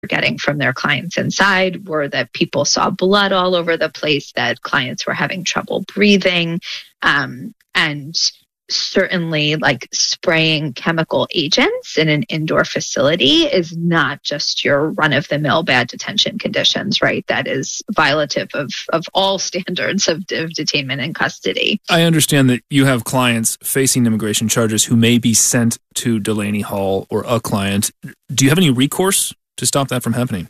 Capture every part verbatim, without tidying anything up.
getting from their clients inside were that people saw blood all over the place, that clients were having trouble breathing, um, and certainly like spraying chemical agents in an indoor facility is not just your run-of-the-mill bad detention conditions, right? That is violative of, of all standards of, of detainment and custody. I understand that you have clients facing immigration charges who may be sent to Delaney Hall, or a client. Do you have any recourse to stop that from happening?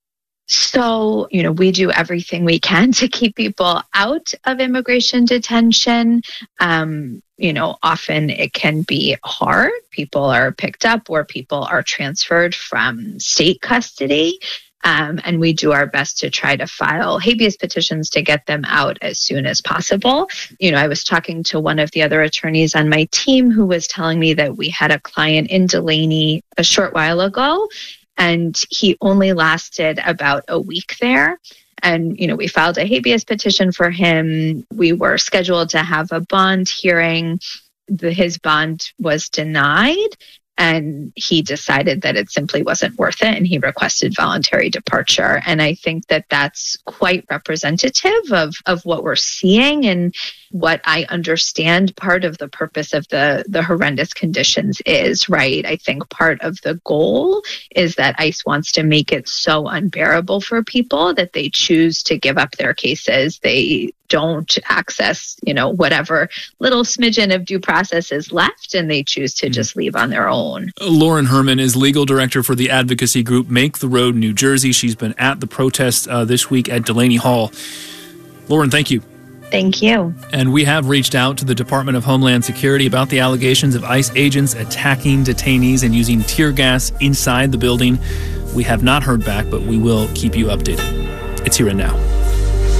So, you know, we do everything we can to keep people out of immigration detention. Um, you know, often it can be hard. People are picked up or people are transferred from state custody. Um, and we do our best to try to file habeas petitions to get them out as soon as possible. You know, I was talking to one of the other attorneys on my team who was telling me that we had a client in Delaney a short while ago, and he only lasted about a week there. And, you know, we filed a habeas petition for him. We were scheduled to have a bond hearing. The, his bond was denied, and he decided that it simply wasn't worth it, and he requested voluntary departure. And I think that that's quite representative of, of what we're seeing and what I understand part of the purpose of the, the horrendous conditions is, right? I think part of the goal is that ICE wants to make it so unbearable for people that they choose to give up their cases. They don't access, you know, whatever little smidgen of due process is left, and they choose to just leave on their own. Lauren Herman is legal director for the advocacy group Make the Road New Jersey. She's been at the protest uh, this week at Delaney Hall. Lauren, thank you. Thank you. And we have reached out to the Department of Homeland Security about the allegations of ICE agents attacking detainees and using tear gas inside the building. We have not heard back, but we will keep you updated. It's Here and Now.